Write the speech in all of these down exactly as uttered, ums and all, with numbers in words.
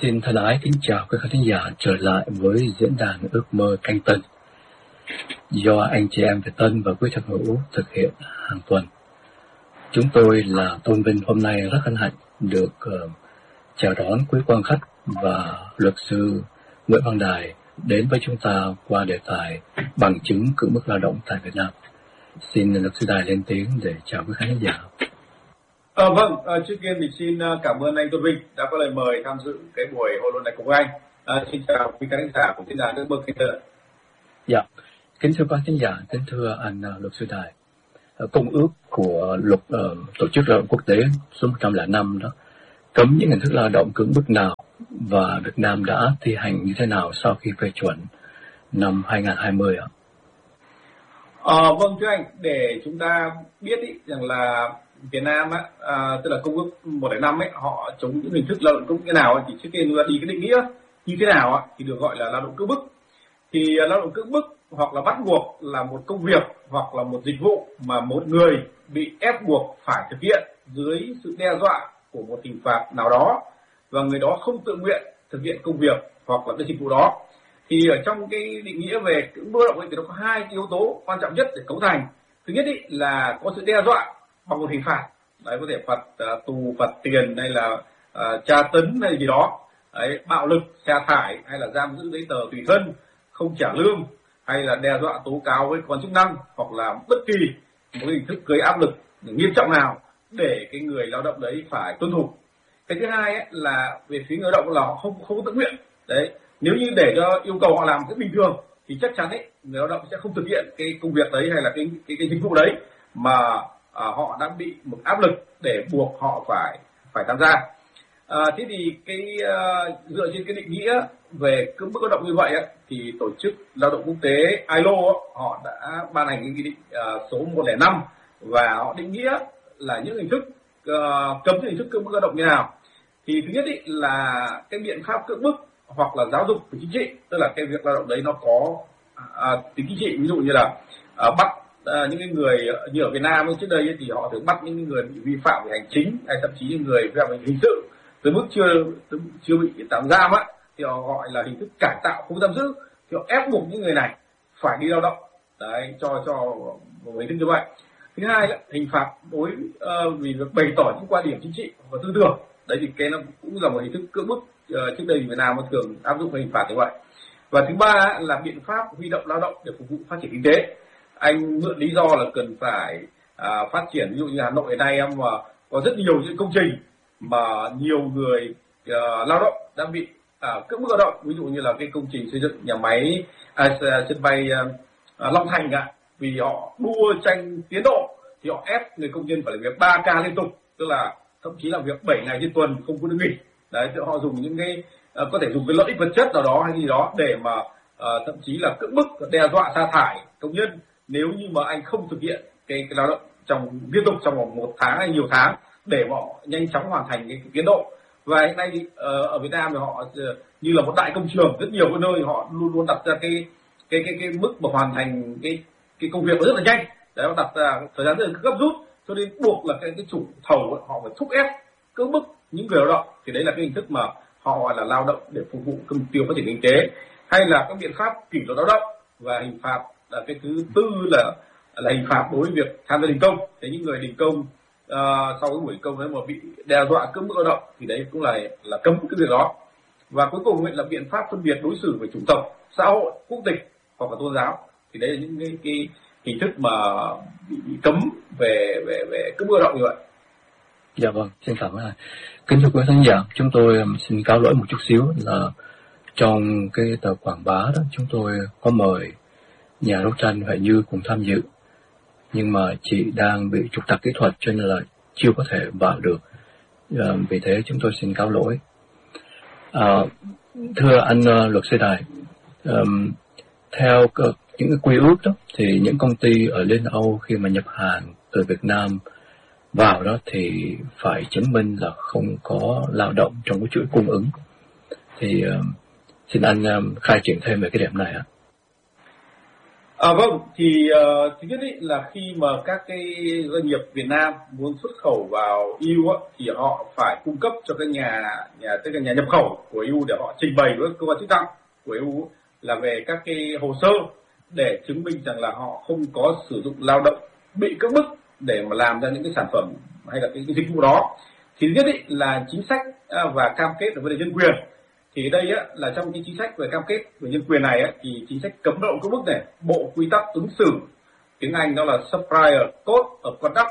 Xin thân ái kính chào quý khán giả trở lại với diễn đàn Ước Mơ Canh Tân do anh chị em Việt Tân và quý thân hữu thực hiện hàng tuần. Chúng tôi là Tôn Vinh hôm nay rất hân hạnh được uh, chào đón quý quan khách và luật sư Nguyễn Văn Đài đến với chúng ta qua đề tài bằng chứng cưỡng bức lao động tại Việt Nam. Xin luật sư Đài lên tiếng để chào quý khán giả. À, vâng, à, trước tiên thì xin cảm ơn anh Tôn Vinh đã có lời mời tham dự cái buổi hội luận này cùng anh. À, xin chào quý khán giả của diễn đàn Ước Mơ Canh Tân. Dạ, kính thưa quý khán giả, kính thưa anh uh, luật sư Đài. Uh, công ước của luật uh, tổ chức lao động quốc tế số một trăm lẻ năm đó cấm những hình thức lao động cưỡng bức nào và Việt Nam đã thi hành như thế nào sau khi phê chuẩn năm hai nghìn không trăm hai mươi ạ? À, vâng thưa anh, để chúng ta biết ý, rằng là Việt Nam á, à, tức là công ước một không năm ấy, họ chống những hình thức lao động cưỡng bức nào ấy, thì trước tiên chúng ta đi cái định nghĩa như thế nào á, thì được gọi là lao động cưỡng bức. Thì uh, lao động cưỡng bức hoặc là bắt buộc là một công việc hoặc là một dịch vụ mà một người bị ép buộc phải thực hiện dưới sự đe dọa của một hình phạt nào đó và người đó không tự nguyện thực hiện công việc hoặc là cái dịch vụ đó. Thì ở trong cái định nghĩa về cưỡng bức lao động ấy, thì nó có hai cái yếu tố quan trọng nhất để cấu thành. Thứ nhất ý, là có sự đe dọa bằng một hình phạt, đấy, có thể phạt uh, tù, phạt tiền hay là uh, tra tấn hay gì đó, đấy, bạo lực, sa thải hay là giam giữ giấy tờ tùy thân, không trả lương hay là đe dọa tố cáo với cơ quan chức năng hoặc là bất kỳ một hình thức gây áp lực nghiêm trọng nào để cái người lao động đấy phải tuân thủ. Cái thứ hai ấy, là về phía người lao động là họ không không tự nguyện. Đấy, nếu như để cho yêu cầu họ làm cái bình thường thì chắc chắn ấy người lao động sẽ không thực hiện cái công việc đấy hay là cái cái, cái dịch vụ đấy mà à, họ đã bị một áp lực để buộc họ phải phải tham gia. À, thế thì cái uh, dựa trên cái định nghĩa về cưỡng bức lao động như vậy ấy, thì tổ chức lao động quốc tế i lô ấy, họ đã ban hành cái nghị định uh, số một không năm và họ định nghĩa là những hình thức uh, cấm những hình thức cưỡng bức lao động như nào. Thì thứ nhất ý, là cái biện pháp cưỡng bức hoặc là giáo dục về chính trị, tức là cái việc lao động đấy nó có uh, tính chính trị, ví dụ như là uh, bắt uh, những người như ở Việt Nam trước đây ấy, thì họ thường bắt những người bị vi phạm về hành chính hay thậm chí những người vi phạm về hình sự tới mức chưa chưa bị tạm giam á, thì họ gọi là hình thức cải tạo không giam giữ, thì họ ép buộc những người này phải đi lao động, đấy, cho cho một hình thức như vậy. Thứ hai là hình phạt đối uh, vì việc bày tỏ những quan điểm chính trị và tư tưởng, đấy thì cái nó cũng là một hình thức cưỡng bức. Uh, trước đây Việt Nam thường áp dụng hình phạt như vậy. Và thứ ba là biện pháp huy động lao động để phục vụ phát triển kinh tế. Anh mượn lý do là cần phải uh, phát triển, ví dụ như Hà Nội hiện nay em mà có rất nhiều những công trình mà nhiều người uh, lao động đã bị uh, cưỡng bức lao động, ví dụ như là cái công trình xây dựng nhà máy à, sân bay uh, Long Thành ạ, vì họ đua tranh tiến độ thì họ ép người công nhân phải làm việc ba ca liên tục, tức là thậm chí làm việc bảy ngày trên tuần không có được nghỉ. Đấy, thì họ dùng những cái uh, có thể dùng cái lợi ích vật chất nào đó hay gì đó để mà uh, thậm chí là cưỡng bức, đe dọa sa thải công nhân nếu như mà anh không thực hiện cái, cái lao động trong liên tục trong vòng một tháng hay nhiều tháng để họ nhanh chóng hoàn thành cái, cái tiến độ. Và hiện nay thì, uh, ở Việt Nam thì họ uh, như là một đại công trường, rất nhiều cái nơi họ luôn luôn đặt ra cái cái cái cái mức mà hoàn thành cái cái công việc rất là nhanh, đấy, họ đặt ra thời gian rất là gấp rút, cho nên buộc là cái cái chủ thầu ấy, họ phải thúc ép cưỡng bức những người lao động. Thì đấy là cái hình thức mà họ gọi là lao động để phục vụ mục tiêu phát triển kinh tế, hay là các biện pháp kỷ luật lao động. Và hình phạt là cái thứ tư là là hình phạt đối với việc tham gia đình công. Thế những người đình công uh, sau cái buổi công đấy mà bị đe dọa cưỡng bức lao động thì đấy cũng là là cấm cái việc đó. Và cuối cùng là biện pháp phân biệt đối xử về chủng tộc, xã hội, quốc tịch hoặc là tôn giáo. Thì đấy là những cái, cái hình thức mà bị, bị cấm về về về cưỡng bức lao động như vậy. Dạ vâng, xin cảm ơn. Kính thưa quý khán giả, chúng tôi xin cáo lỗi một chút xíu là trong cái tờ quảng bá đó chúng tôi có mời nhà đấu tranh Huệ Như cùng tham dự, nhưng mà chị đang bị trục trặc kỹ thuật cho nên là chưa có thể vào được. À, vì thế chúng tôi xin cáo lỗi. À, thưa anh uh, luật sư Đài, um, theo uh, những cái quy ước đó thì những công ty ở Liên Âu khi mà nhập hàng từ Việt Nam vào đó thì phải chứng minh là không có lao động trong cái chuỗi cung ứng. Thì uh, xin anh um, khai triển thêm về cái điểm này ạ. À, vâng, thì uh, thứ nhất ý, là khi mà các cái doanh nghiệp Việt Nam muốn xuất khẩu vào e u á, thì họ phải cung cấp cho các nhà nhà tức là nhà nhập khẩu của e u để họ trình bày với cơ quan chức năng của e u là về các cái hồ sơ để chứng minh rằng là họ không có sử dụng lao động bị cưỡng bức để mà làm ra những cái sản phẩm hay là cái, cái dịch vụ đó. Thì thứ nhất ý, là chính sách và cam kết về vấn đề nhân quyền. Thì đây á, là trong cái chính sách về cam kết về nhân quyền này á, thì chính sách cấm lao động cưỡng bức này, bộ quy tắc ứng xử, tiếng Anh đó là Supplier Code of Conduct,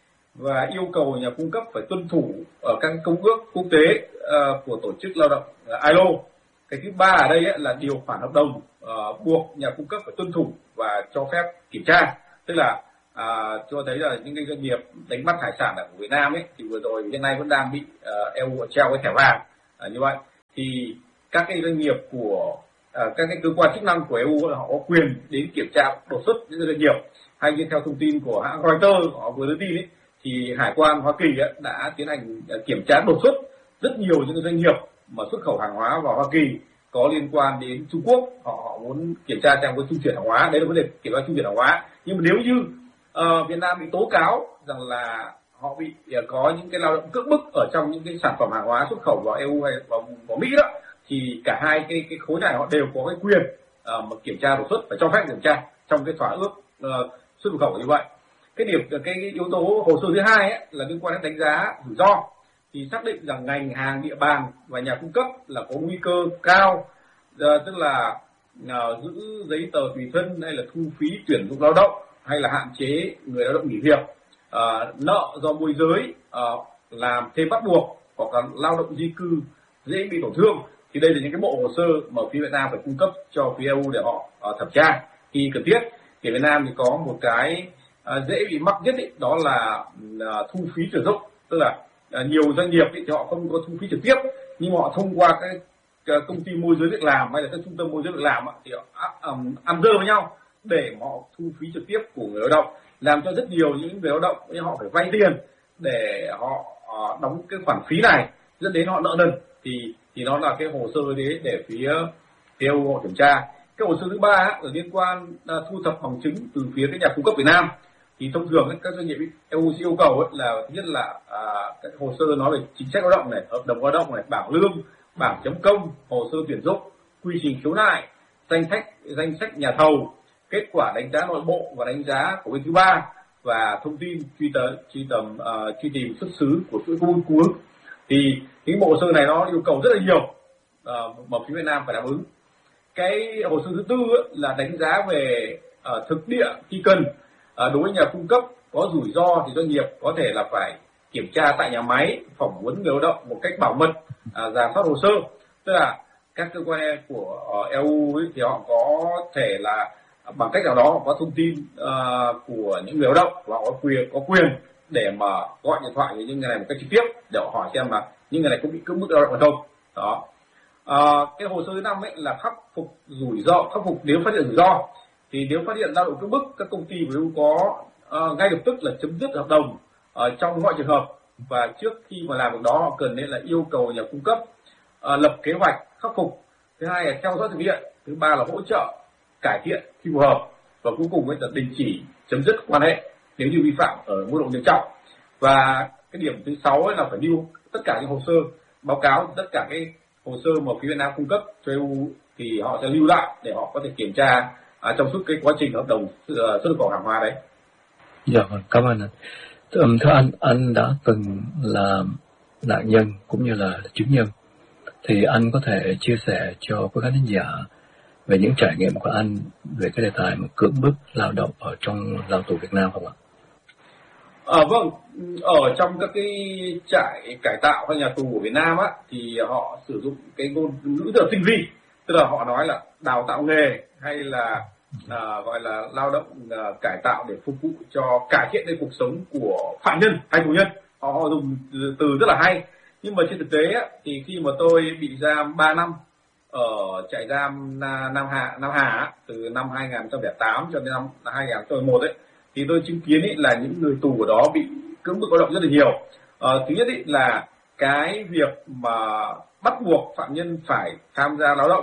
và yêu cầu nhà cung cấp phải tuân thủ ở các công ước quốc tế uh, của tổ chức lao động uh, i lô. Cái thứ ba ở đây á, là điều khoản hợp đồng uh, buộc nhà cung cấp phải tuân thủ và cho phép kiểm tra, tức là uh, cho thấy là những cái doanh nghiệp đánh bắt hải sản ở Việt Nam ấy thì vừa rồi hiện nay vẫn đang bị uh, e u treo cái thẻ vàng uh, như vậy. Thì các cái doanh nghiệp của uh, các cái cơ quan chức năng của e u họ có quyền đến kiểm tra đột xuất những doanh nghiệp, hay như theo thông tin của hãng Reuters họ vừa đưa tin ấy, thì Hải quan Hoa Kỳ ấy, đã tiến hành uh, kiểm tra đột xuất rất nhiều những doanh nghiệp mà xuất khẩu hàng hóa vào Hoa Kỳ có liên quan đến Trung Quốc. Họ, họ muốn kiểm tra xem có trung chuyển hàng hóa, đấy là vấn đề kiểm tra trung chuyển hàng hóa. Nhưng mà nếu như uh, Việt Nam bị tố cáo rằng là họ bị uh, có những cái lao động cưỡng bức ở trong những cái sản phẩm hàng hóa xuất khẩu vào e u hay vào, vào Mỹ đó, thì cả hai cái cái khối này họ đều có cái quyền uh, mà kiểm tra đột xuất và cho phép kiểm tra trong cái thỏa ước uh, xuất nhập khẩu như vậy. Cái điểm cái, cái yếu tố hồ sơ thứ hai ấy, là liên quan đến đánh giá rủi ro. Thì xác định rằng ngành hàng, địa bàn và nhà cung cấp là có nguy cơ cao, uh, tức là uh, giữ giấy tờ tùy thân hay là thu phí tuyển dụng lao động hay là hạn chế người lao động nghỉ việc, uh, nợ do môi giới, uh, làm thêm bắt buộc hoặc là lao động di cư dễ bị tổn thương. Thì đây là những cái bộ hồ sơ mà phía Việt Nam phải cung cấp cho phía e u để họ uh, thẩm tra khi cần thiết. Thì Việt Nam thì có một cái uh, dễ bị mắc nhất ý, đó là uh, thu phí tuyển dụng, tức là À, nhiều doanh nghiệp ý, thì họ không có thu phí trực tiếp, nhưng họ thông qua cái, cái công ty môi giới việc làm hay là các trung tâm môi giới việc làm thì họ um, ăn dơ với nhau để mà họ thu phí trực tiếp của người lao động, làm cho rất nhiều những người lao động họ phải vay tiền để họ uh, đóng cái khoản phí này, dẫn đến họ nợ nần. Thì thì nó là cái hồ sơ đấy để phía phía e u họ kiểm tra. Cái hồ sơ thứ ba là liên quan uh, thu thập bằng chứng từ phía cái nhà cung cấp Việt Nam. Thì thông thường ấy, các doanh nghiệp e u sẽ yêu cầu ấy, là thứ nhất là à, các hồ sơ nói về chính sách lao động này, hợp đồng lao động này, bảng lương, bảng chấm công, hồ sơ tuyển dụng, quy trình khiếu nại, danh sách danh sách nhà thầu, kết quả đánh giá nội bộ và đánh giá của bên thứ ba, và thông tin truy tầm truy tầm uh, truy tìm xuất xứ của chuỗi cung ứng. Thì những bộ hồ sơ này nó yêu cầu rất là nhiều uh, mà phía Việt Nam phải đáp ứng. Cái hồ sơ thứ tư ấy, là đánh giá về uh, thực địa khi cần. À, đối với nhà cung cấp có rủi ro thì doanh nghiệp có thể là phải kiểm tra tại nhà máy, phỏng vấn người lao động một cách bảo mật, à, rà soát hồ sơ. Tức là các cơ quan của uh, e u ấy, thì họ có thể là bằng cách nào đó họ có thông tin uh, của những người lao động và họ có quyền có quyền để mà gọi điện thoại với những người này một cách trực tiếp để họ hỏi xem là những người này có bị cưỡng bức lao động hay không. Đó. À, cái hồ sơ thứ năm ấy là khắc phục rủi ro, khắc phục nếu phát hiện rủi ro. Thì nếu phát hiện lao động cưỡng bức, các công ty của e u có uh, ngay lập tức là chấm dứt hợp đồng uh, trong mọi trường hợp, và trước khi mà làm việc đó họ cần nên là yêu cầu nhà cung cấp uh, lập kế hoạch khắc phục. Thứ hai là theo dõi thực hiện. Thứ ba là hỗ trợ cải thiện khi phù hợp, và cuối cùng là đình chỉ chấm dứt quan hệ nếu như vi phạm ở mức độ nghiêm trọng. Và cái điểm thứ sáu là phải lưu tất cả những hồ sơ báo cáo, tất cả cái hồ sơ mà phía Việt Nam cung cấp cho e u thì họ sẽ lưu lại để họ có thể kiểm tra À, trong suốt cái quá trình hợp đồng uh, xuất nhập khẩu hàng hóa đấy. Dạ vâng, cảm ơn anh. Thưa anh, anh đã từng là nạn nhân cũng như là chứng nhân, thì anh có thể chia sẻ cho quý khán giả về những trải nghiệm của anh về cái đề tài mà cưỡng bức lao động ở trong lao tù Việt Nam không ạ? À, vâng, ở trong các cái trại cải tạo hay nhà tù của Việt Nam á, thì họ sử dụng cái ngôn ngữ rất tinh vi, tức là họ nói là đào tạo nghề hay là à, gọi là lao động à, cải tạo để phục vụ cho cải thiện cái cuộc sống của phạm nhân hay tù nhân. Họ, họ dùng từ rất là hay, nhưng mà trên thực tế á, thì khi mà tôi bị giam ba năm ở trại giam Nam Hà Nam Hà từ năm hai nghìn không trăm lẻ tám cho đến năm hai nghìn không trăm mười một ấy, thì tôi chứng kiến ấy là những người tù ở đó bị cưỡng bức lao động rất là nhiều. À, thứ nhất ấy là cái việc mà bắt buộc phạm nhân phải tham gia lao động ấy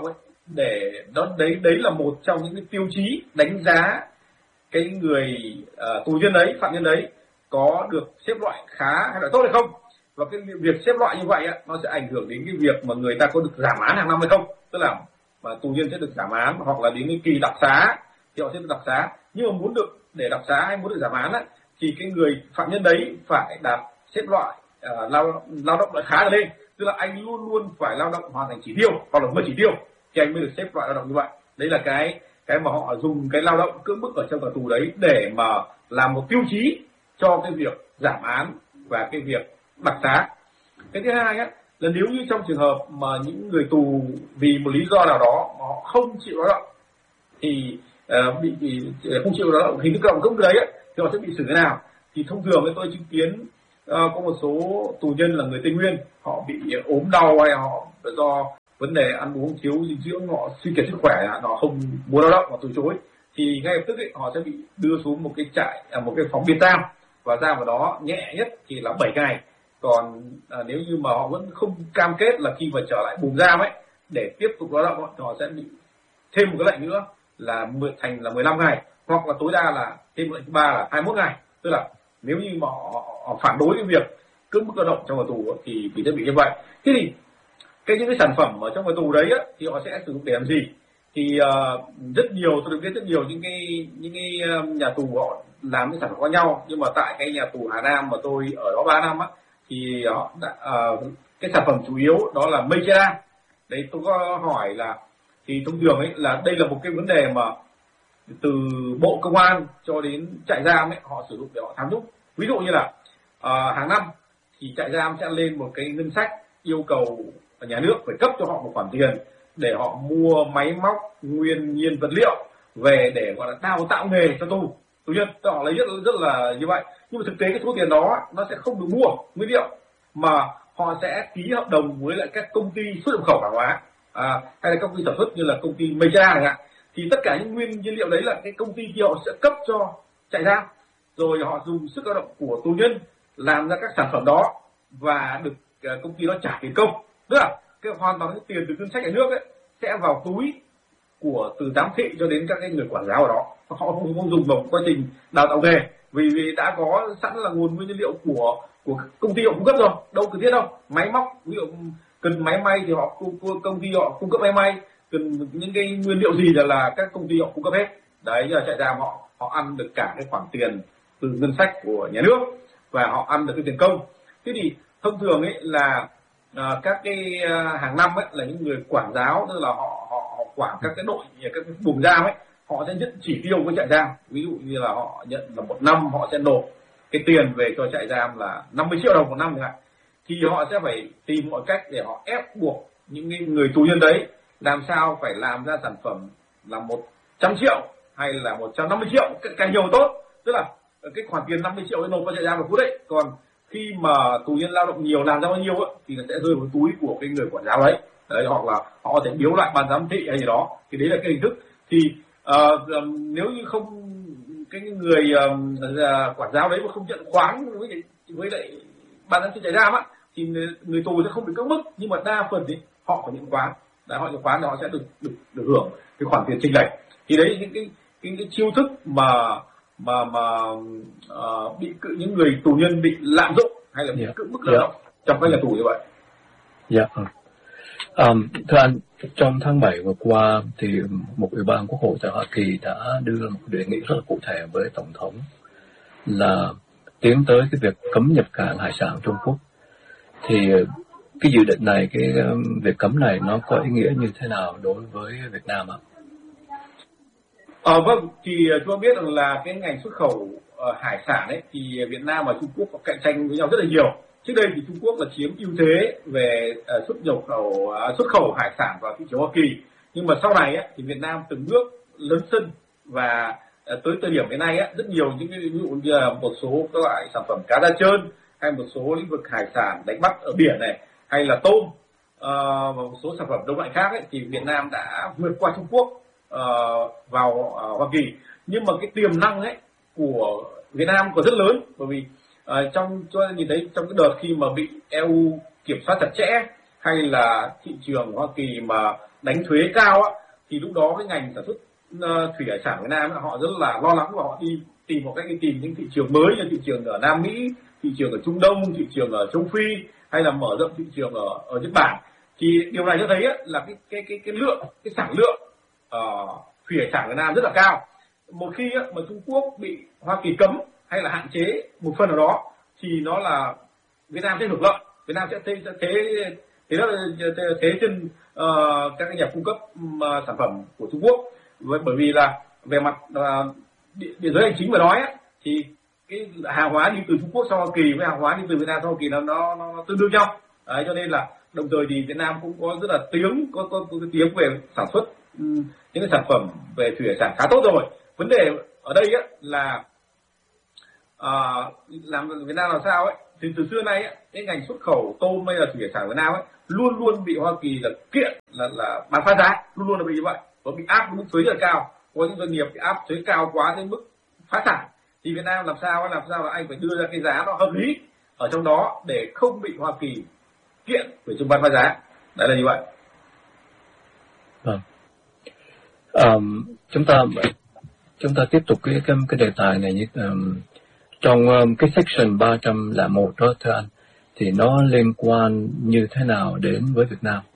để đó đấy đấy là một trong những cái tiêu chí đánh giá cái người uh, tù nhân đấy, phạm nhân đấy có được xếp loại khá hay là tốt hay không. Và cái việc xếp loại như vậy á, nó sẽ ảnh hưởng đến cái việc mà người ta có được giảm án hàng năm hay không, tức là mà tù nhân sẽ được giảm án, hoặc là đến cái kỳ đặc xá thì họ sẽ được đặc xá. Nhưng mà muốn được để đặc xá hay muốn được giảm án á, thì cái người phạm nhân đấy phải đạt xếp loại uh, lao lao động loại khá trở lên, tức là anh luôn luôn phải lao động hoàn thành chỉ tiêu hoặc là vượt chỉ tiêu thì anh mới được xếp loại lao động như vậy. Đấy là cái cái mà họ dùng cái lao động cưỡng bức ở trong tòa tù đấy để mà làm một tiêu chí cho cái việc giảm án và cái việc đặc xá. Cái thứ hai á, là nếu như trong trường hợp mà những người tù vì một lý do nào đó mà họ không chịu lao động thì uh, bị, bị không chịu lao động hình thức lao động cưỡng bức đấy ấy, thì họ sẽ bị xử thế nào? Thì thông thường tôi chứng kiến uh, có một số tù nhân là người Tây Nguyên, họ bị ốm đau hay họ do vấn đề ăn uống thiếu dinh dưỡng, họ suy kiệt sức khỏe, họ không muốn lao động, họ từ chối, thì ngay lập tức ấy, họ sẽ bị đưa xuống một cái trại, một cái phòng biệt giam, và ra vào đó nhẹ nhất thì là bảy ngày. Còn à, nếu như mà họ vẫn không cam kết là khi mà trở lại buồng giam ấy để tiếp tục lao động, thì họ sẽ bị thêm một cái lệnh nữa là thành là mười lăm ngày, hoặc là tối đa là thêm lệnh thứ ba là hai mươi mốt ngày. Tức là nếu như mà họ, họ phản đối cái việc cưỡng bức lao động trong nhà tù thì thì sẽ bị như vậy. Thế thì cái những cái sản phẩm ở trong nhà tù đấy á, thì họ sẽ sử dụng để làm gì? Thì uh, rất nhiều, tôi được biết rất nhiều những cái những cái nhà tù họ làm cái sản phẩm khác nhau, nhưng mà tại cái nhà tù Hà Nam mà tôi ở đó ba năm á, thì họ đã, uh, cái sản phẩm chủ yếu đó là mây che đan. Đấy, tôi có hỏi là thì thông thường ấy là đây là một cái vấn đề mà từ Bộ Công an cho đến trại giam ấy họ sử dụng để họ tham nhũng. Ví dụ như là uh, hàng năm thì trại giam sẽ lên một cái ngân sách yêu cầu nhà nước phải cấp cho họ một khoản tiền để họ mua máy móc, nguyên nhiên vật liệu về để gọi là đào tạo nghề cho tù tù nhân. Họ lấy rất rất là như vậy, nhưng mà thực tế cái số tiền đó nó sẽ không được mua nguyên liệu, mà họ sẽ ký hợp đồng với lại các công ty xuất nhập khẩu hàng hóa, à, hay là công ty sản xuất như là công ty Mecha chẳng hạn. Thì tất cả những nguyên nhiên liệu đấy là cái công ty kia họ sẽ cấp cho trại giam, rồi họ dùng sức lao động của tù nhân làm ra các sản phẩm đó và được uh, công ty đó trả tiền công. Tức là cái hoàn toàn cái tiền từ ngân sách nhà nước ấy sẽ vào túi của từ giám thị cho đến các cái người quản giáo ở đó. Họ không, không dùng vào quá trình đào tạo nghề, vì, vì đã có sẵn là nguồn nguyên liệu của của công ty họ cung cấp rồi, đâu cần thiết đâu. Máy móc, ví dụ cần máy may thì họ công ty họ cung cấp máy may, cần những cái nguyên liệu gì là là các công ty họ cung cấp hết. Đấy, giờ trại giam họ họ ăn được cả cái khoản tiền từ ngân sách của nhà nước và họ ăn được cái tiền công. Thế thì thông thường ấy là à, các cái à, hàng năm ấy là những người quản giáo, tức là họ họ, họ quản các cái đội, các cái buồng giam ấy, họ sẽ nhận chỉ tiêu với trại giam. Ví dụ như là họ nhận là một năm họ sẽ nộp cái tiền về cho trại giam là năm mươi triệu đồng một năm chẳng hạn, thì họ sẽ phải tìm mọi cách để họ ép buộc những người tù nhân đấy làm sao phải làm ra sản phẩm là một trăm triệu hay là một trăm năm mươi triệu, càng nhiều tốt. Tức là cái khoản tiền năm mươi triệu ấy nộp vào trại giam là phút đấy, còn khi mà tù nhân lao động nhiều làm ra bao nhiêu ấy, thì nó sẽ rơi vào túi của cái người quản giáo đấy. Đấy, hoặc là họ có thể biếu lại ban giám thị hay gì đó, thì đấy là cái hình thức. Thì uh, nếu như không cái người uh, quản giáo đấy mà không nhận khoán với với lại ban giám thị trại giam á, thì người, người tù sẽ không bị cưỡng bức, nhưng mà đa phần thì họ phải nhận khoán. Đấy, họ nhận khoán thì họ sẽ được được được hưởng cái khoản tiền chênh lệch. Thì đấy những cái cái, cái chiêu thức mà mà mà uh, bị những người tù nhân bị lạm dụng hay là bị yeah. cưỡng bức lao động yeah. trong các nhà tù như vậy. Dạ. Yeah. Um, thưa anh, trong tháng bảy vừa qua thì một ủy ban Quốc hội tại Hoa Kỳ đã đưa một đề nghị rất là cụ thể với Tổng thống là tiến tới cái việc cấm nhập cảng hải sản Trung Quốc. Thì cái dự định này, cái việc cấm này nó có ý nghĩa như thế nào đối với Việt Nam ạ? Ờ, vâng, thì chúng ta biết rằng là cái ngành xuất khẩu uh, hải sản ấy thì Việt Nam và Trung Quốc có cạnh tranh với nhau rất là nhiều. Trước đây thì Trung Quốc là chiếm ưu thế về uh, xuất nhập khẩu uh, xuất khẩu hải sản vào thị trường Hoa Kỳ, nhưng mà sau này ấy, thì Việt Nam từng bước lớn sân và uh, tới thời điểm hiện nay ấy, rất nhiều những cái ví dụ như là một số các loại sản phẩm cá da trơn hay một số lĩnh vực hải sản đánh bắt ở biển này hay là tôm uh, và một số sản phẩm đông lạnh khác ấy, thì Việt Nam đã vượt qua Trung Quốc uh, vào uh, Hoa Kỳ. Nhưng mà cái tiềm năng ấy của Việt Nam còn rất lớn, bởi vì uh, trong cho nhìn thấy trong cái đợt khi mà bị e u kiểm soát chặt chẽ hay là thị trường Hoa Kỳ mà đánh thuế cao á, thì lúc đó cái ngành sản xuất uh, thủy hải sản Việt Nam họ rất là lo lắng và họ đi tìm một cách đi tìm những thị trường mới như thị trường ở Nam Mỹ, thị trường ở Trung Đông, thị trường ở Châu Phi hay là mở rộng thị trường ở ở Nhật Bản. Thì điều này cho thấy á, là cái cái cái cái lượng cái sản lượng uh, thủy hải sản Việt Nam rất là cao. Một khi á, mà Trung Quốc bị Hoa Kỳ cấm hay là hạn chế một phần nào đó thì nó là Việt Nam sẽ hưởng lợi, Việt Nam sẽ thế thế thế đó thế trên uh, các nhà cung cấp uh, sản phẩm của Trung Quốc. Bởi vì là về mặt uh, địa, địa giới hành chính mà nói ấy, thì cái hàng hóa đi từ Trung Quốc sang Hoa Kỳ với hàng hóa đi từ Việt Nam sang Hoa Kỳ nó nó, nó tương đương nhau. Đấy, cho nên là đồng thời thì Việt Nam cũng có rất là tiếng có có, có cái tiếng về sản xuất um, những cái sản phẩm về thủy hải sản khá tốt rồi. Vấn đề ở đây ấy, là uh, làm Việt Nam làm sao ấy thì từ xưa nay ấy, cái ngành xuất khẩu tôm hay là thủy hải sản Việt Nam ấy luôn luôn bị Hoa Kỳ là kiện là là bán phá giá, luôn luôn là bị như vậy, và bị áp mức thuế rất là cao. Có những doanh nghiệp bị áp thuế cao quá đến mức phá sản. Thì Việt Nam làm sao làm sao là anh phải đưa ra cái giá nó hợp lý ở trong đó để không bị Hoa Kỳ kiện về chống bán phá giá. Đấy là như vậy. Vâng. Um, chúng ta chúng ta tiếp tục cái cái, cái đề tài này như um, trong um, cái section ba trăm lẻ một đó thưa anh, thì nó liên quan như thế nào đến với Việt Nam?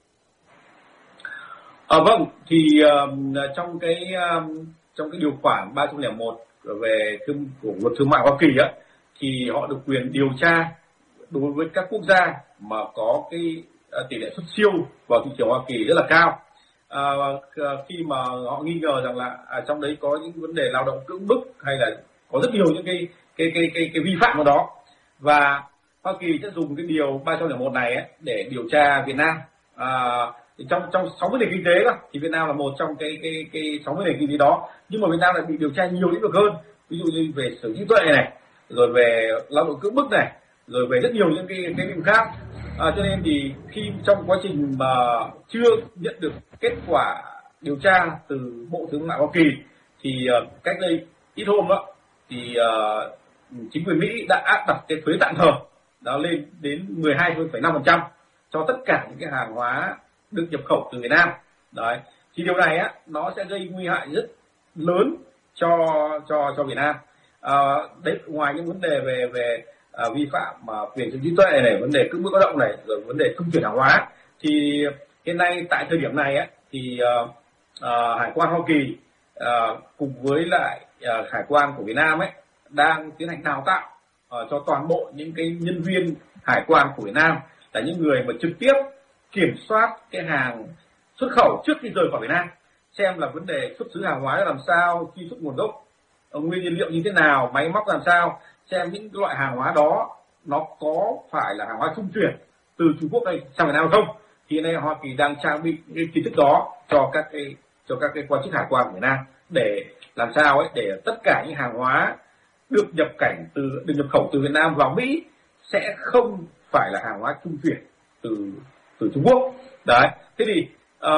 À, vâng, thì um, trong cái um, trong cái điều khoản ba trăm lẻ một về thương của luật thương mại Hoa Kỳ á, thì họ được quyền điều tra đối với các quốc gia mà có cái uh, tỷ lệ xuất siêu vào thị trường Hoa Kỳ rất là cao. À, khi mà họ nghi ngờ rằng là à, trong đấy có những vấn đề lao động cưỡng bức hay là có rất nhiều những cái cái cái cái, cái vi phạm ở đó, và Hoa Kỳ sẽ dùng cái điều ba trăm lẻ một này ấy để điều tra Việt Nam. À, trong trong sáu mươi nền kinh tế đó, thì Việt Nam là một trong cái cái cái sáu mươi nền kinh tế đó, nhưng mà Việt Nam lại bị điều tra nhiều lĩnh vực hơn, ví dụ như về sở hữu trí tuệ này, rồi về lao động cưỡng bức này, rồi về rất nhiều những cái cái lĩnh vực khác. À, cho nên thì khi trong quá trình mà chưa nhận được kết quả điều tra từ Bộ Thương mại Hoa Kỳ thì uh, cách đây ít hôm đó thì uh, chính quyền Mỹ đã áp đặt cái thuế tạm thời đó lên đến mười hai phẩy năm phần trăm cho tất cả những cái hàng hóa được nhập khẩu từ Việt Nam. Đấy, thì điều này á nó sẽ gây nguy hại rất lớn cho cho cho Việt Nam. À, đấy, ngoài những vấn đề về về à, vi phạm mà quyền sở hữu trí tuệ này, vấn đề cưỡng bức lao động này, rồi vấn đề trung chuyển hàng hóa, thì hiện nay tại thời điểm này á thì uh, uh, Hải quan Hoa Kỳ uh, cùng với lại uh, Hải quan của Việt Nam ấy đang tiến hành đào tạo uh, cho toàn bộ những cái nhân viên hải quan của Việt Nam, là những người mà trực tiếp kiểm soát cái hàng xuất khẩu trước khi rời khỏi Việt Nam, xem là vấn đề xuất xứ hàng hóa làm sao, truy xuất nguồn gốc, nguyên nhiên liệu như thế nào, máy móc làm sao, xem những loại hàng hóa đó nó có phải là hàng hóa trung chuyển từ Trung Quốc đây sang Việt Nam không. Thì hiện nay Hoa Kỳ đang trang bị cái kiến thức đó cho các cái cho các cái quan chức hải quan của Việt Nam, để làm sao ấy để tất cả những hàng hóa được nhập cảnh từ được nhập khẩu từ Việt Nam vào Mỹ sẽ không phải là hàng hóa trung chuyển từ từ Trung Quốc. Đấy, thế thì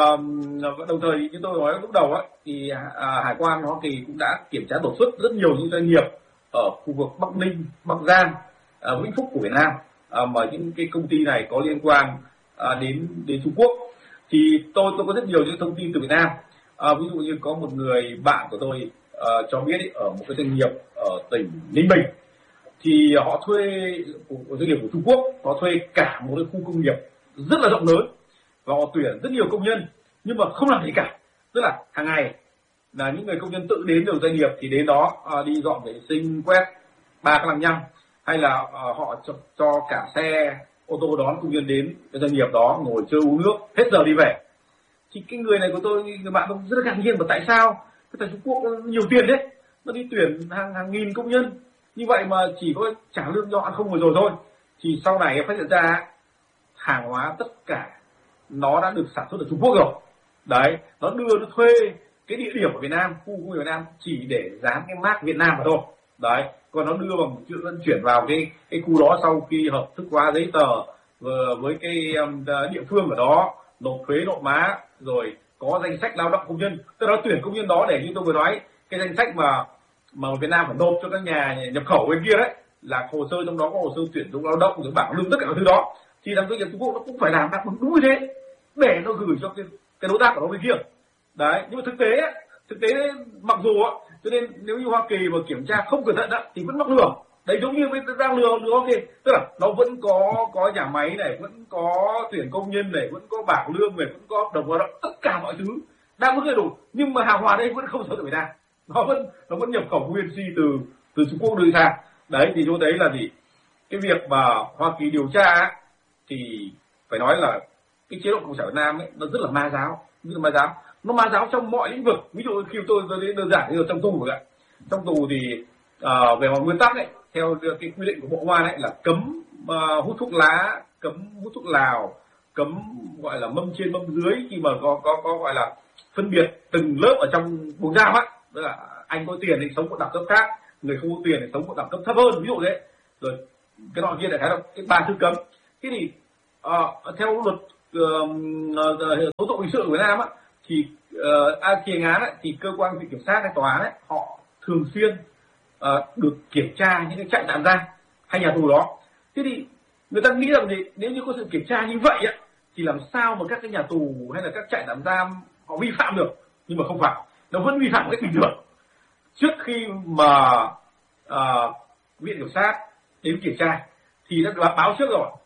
um, đồng thời như tôi nói lúc đầu ấy, thì uh, Hải quan Hoa Kỳ cũng đã kiểm tra đột xuất rất nhiều những doanh nghiệp ở khu vực Bắc Ninh, Bắc Giang, uh, Vĩnh Phúc của Việt Nam, uh, mà những cái công ty này có liên quan uh, đến đến Trung Quốc. Thì tôi tôi có rất nhiều những thông tin từ Việt Nam. Uh, ví dụ như có một người bạn của tôi uh, cho biết ấy, ở một cái doanh nghiệp ở tỉnh Ninh Bình, thì họ thuê của doanh nghiệp của Trung Quốc, họ thuê cả một cái khu công nghiệp rất là rộng lớn và họ tuyển rất nhiều công nhân, nhưng mà không làm gì cả. Tức là hàng ngày là những người công nhân tự đến được doanh nghiệp thì đến đó uh, đi dọn vệ sinh, quét ba cái lăng nhăng, hay là uh, họ cho, cho cả xe ô tô đón công nhân đến cái doanh nghiệp đó ngồi chơi uống nước hết giờ đi về. Thì cái người này của tôi, người bạn tôi rất là ngạc nhiên, mà tại sao cái thằng Trung Quốc nhiều tiền đấy, nó đi tuyển hàng hàng nghìn công nhân như vậy mà chỉ có trả lương cho ăn không ngồi rồi thôi. Thì sau này phát hiện ra hàng hóa tất cả nó đã được sản xuất ở Trung Quốc rồi. Đấy, nó đưa nó thuê cái địa điểm ở Việt Nam, khu của Việt Nam chỉ để dán cái mác Việt Nam mà thôi. Đấy, còn nó đưa bằng chuyện vận chuyển vào cái cái khu đó sau khi hợp thức hóa giấy tờ vừa với cái um, địa phương ở đó, nộp thuế nộp má, rồi có danh sách lao động công nhân. Tức là nó tuyển công nhân đó để như tôi vừa nói, cái danh sách mà mà Việt Nam phải nộp cho các nhà nhập khẩu bên kia đấy, là hồ sơ trong đó có hồ sơ tuyển dụng lao động, rồi bảng lương, tất cả các thứ đó. Thì thì thằng doanh nghiệp Trung Quốc nó cũng phải làm đáp ứng đúng như thế để nó gửi cho cái, cái đối tác của nó bên kia. Đấy, nhưng mà thực tế thực tế mặc dù á, cho nên nếu như Hoa Kỳ mà kiểm tra không cẩn thận á thì vẫn mắc lừa. Đấy, giống như đang lừa lừa Hoa Kỳ, tức là nó vẫn có có nhà máy này, vẫn có tuyển công nhân này, vẫn có bảng lương này, vẫn có hợp đồng lao động, tất cả mọi thứ đang có đầy đủ, nhưng mà hàng hóa đây vẫn không xuất từ Việt Nam, nó vẫn nó vẫn nhập khẩu nguyên si từ từ Trung Quốc đưa sang. Đấy, thì chỗ đấy là gì, cái việc mà Hoa Kỳ điều tra ấy, thì phải nói là cái chế độ cộng sản Việt Nam ấy nó rất là ma giáo, rất là ma giáo, nó ma giáo trong mọi lĩnh vực. Ví dụ khi tôi tôi đến đơn giản như trong tù vậy, trong tù thì uh, về mặt nguyên tắc ấy, theo cái quy định của Bộ Công an ấy là cấm uh, hút thuốc lá, cấm hút thuốc lào, cấm gọi là mâm trên mâm dưới khi mà có có có gọi là phân biệt từng lớp ở trong buồng giam á, tức là anh có tiền thì sống một đẳng cấp khác, người không có tiền thì sống một đẳng cấp thấp hơn, ví dụ thế. Rồi cái nọ kia đại khái là cái ba thứ cấm. Thế thì uh, theo luật tố tụng hình sự của Việt Nam á, thì uh, à, thi hành án ấy, thì cơ quan viện kiểm sát hay tòa án ấy, họ thường xuyên uh, được kiểm tra những cái trại tạm giam hay nhà tù đó. Thế thì người ta nghĩ rằng thì nếu như có sự kiểm tra như vậy á, thì làm sao mà các cái nhà tù hay là các trại tạm giam họ vi phạm được, nhưng mà không phải, nó vẫn vi phạm một cách bình thường. Trước khi mà uh, viện kiểm sát đến kiểm tra thì đã báo trước rồi,